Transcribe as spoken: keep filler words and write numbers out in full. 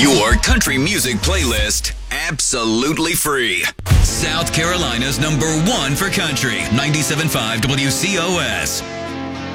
Your country music playlist, absolutely free. South Carolina's number one for country, ninety-seven point five W C O S.